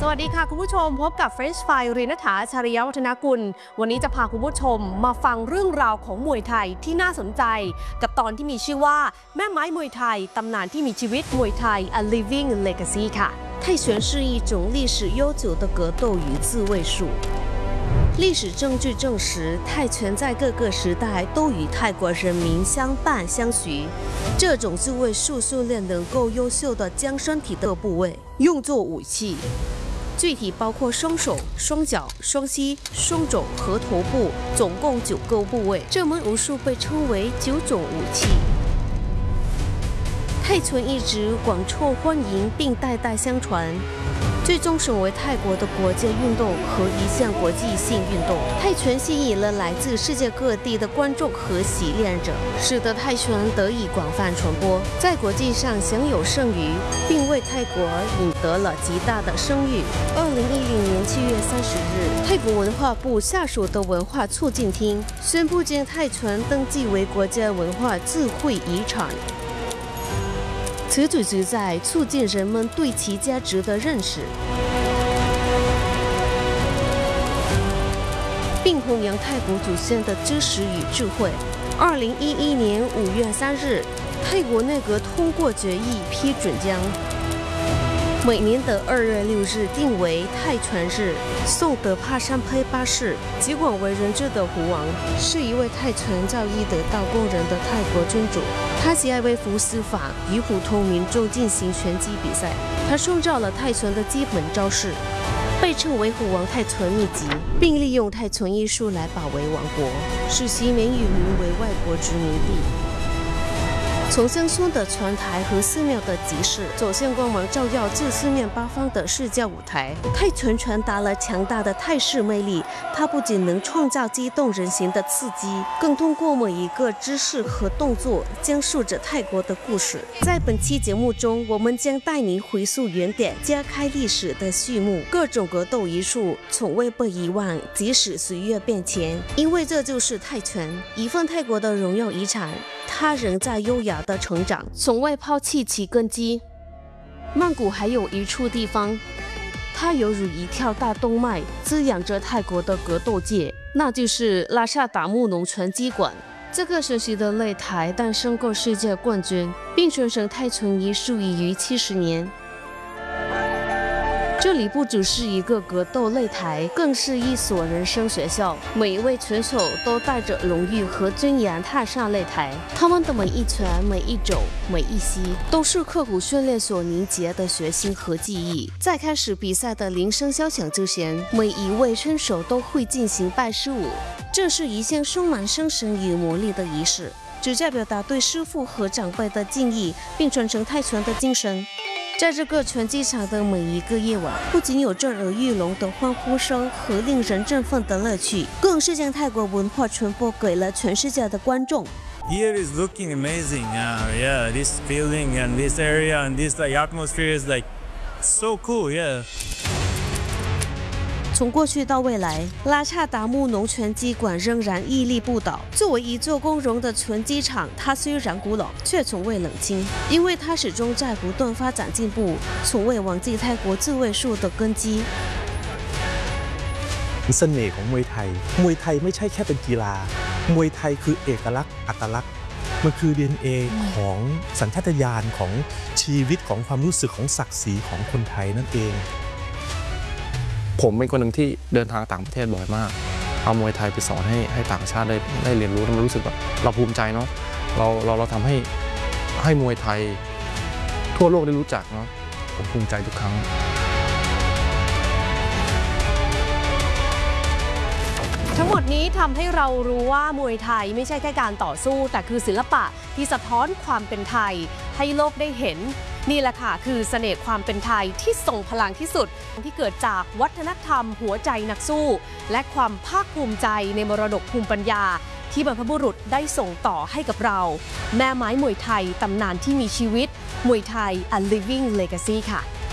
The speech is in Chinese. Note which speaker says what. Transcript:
Speaker 1: สวัสดีค่ะคุณผู้ชมพบกับ French Fry เรียนณฐา ชาริยวัฒนกุลวันนี้จะพาคุณผู้ชมมาฟังเรื่องราวของมวยไทยที่น่าสนใจกับตอนที่มีชื่อว่าแม่ไม้มวยไทยตำนานที่มีชีวิตมวยไทย A Living Legacy ค่ะ
Speaker 2: 泰拳是一种历史悠久的格斗与自卫术。历史证据证实，泰拳在各个时代都与泰国人民相伴相随。这种自卫术训练能够优秀地将身体的部位用作武器，具体包括双手、双脚、双膝、双肘和头部，总共9个部位。这门武术被称为9种武器。泰拳一直广受欢迎并代代相传，最终成为泰国的国际运动和一项国际性运动。泰拳吸引了来自世界各地的观众和习练者，使得泰拳得以广泛传播，在国际上享有盛誉，并为泰国赢得了极大的声誉。2010年7月30日，泰国文化部下属的文化促进厅宣布将泰拳登记为国家文化智慧遗产。此举旨在促进人们对其价值的认识，并弘扬泰国祖先的知识与智慧。2011年5月3日，泰国内阁通过决议批准将每年的2月6日定为泰拳日。宋德帕山胚巴士，极广为人知的胡王，是一位泰拳造诣得道过人的泰国君主。他喜爱为服司法，与普通民众进行拳击比赛。他创造了泰拳的基本招式，被称为虎王泰拳秘籍，并利用泰拳艺术来保卫王国，使其免于沦为外国殖民地。从乡村的传台和寺庙的集市，走向光芒照耀至四面八方的世界舞台。泰拳传达了强大的泰式魅力，它不仅能创造激动人心的刺激，更通过每一个姿势和动作，讲述着泰国的故事。在本期节目中，我们将带您回溯原点，揭开历史的序幕。各种格斗艺术从未被遗忘，即使岁月变迁，因为这就是泰拳，一份泰国的荣耀遗产。它仍在优雅的成长，从未抛弃其根基。曼谷还有一处地方，它犹如一条大动脉，滋养着泰国的格斗界，那就是拉萨达木农拳击馆。这个神奇的擂台诞生过世界冠军，并传承泰拳艺术已逾70年。这里不只是一个格斗擂台，更是一所人生学校。每一位拳手都带着荣誉和尊严踏上擂台，他们的每一拳、每一肘、每一膝，都是刻苦训练所凝结的决心和记忆。在开始比赛的铃声敲响之前，每一位选手都会进行拜师舞，这是一项充满精神与魔力的仪式，旨在表达对师傅和长辈的敬意，并传承泰拳的精神。在这个拳击场的每一个夜晚，不仅有震耳欲聋的欢呼声和令人振奋的乐趣，更是将泰国文化传播给了全世界的观众。
Speaker 3: Here is looking amazing. Yeah, this feeling and this area and this atmosphere is like so cool. Yeah.
Speaker 2: 从过去到未来，拉萨达木农拳击馆仍然屹立不倒。作为一座光荣的拳击场，它虽然古老，却从未冷清，因为它始终在不断发展进步，从未忘记泰国自卫术的根基。
Speaker 4: เสน่ห์ของมวยไทยมวยไทยไม่ใช่แค่เป็นกีฬามวยไทยคือเอกลักษณ์อัตลักษณ์มันคือ DNA ของสัญชาตญาณของชีวิตของความรู้สึกของศักดิ์ศรีของคนไทยนั่นเอง
Speaker 5: ผมเป็นคนหนึ่งที่เดินทางต่างประเทศบ่อยมากเอามวยไทยไปสอนให้ต่างชาติได้เรียนรู้แล้วมันรู้สึกแบบเราภูมิใจเนาะเราทำให้มวยไทยทั่วโลกได้รู้จักเนาะผมภูมิใจทุกครั้ง
Speaker 1: ทั้งหมดนี้ทำให้เรารู้ว่ามวยไทยไม่ใช่แค่การต่อสู้แต่คือศิลปะที่สะท้อนความเป็นไทยให้โลกได้เห็นนี่แหละค่ะคือเสน่ห์ความเป็นไทยที่ทรงพลังที่สุดที่เกิดจากวัฒนธรรมหัวใจนักสู้และความภาคภูมิใจในมรดกภูมิปัญญาที่บรรพบุรุษได้ส่งต่อให้กับเราแม่ไม้มวยไทยตำนานที่มีชีวิตมวยไทย A Living Legacy ค่ะ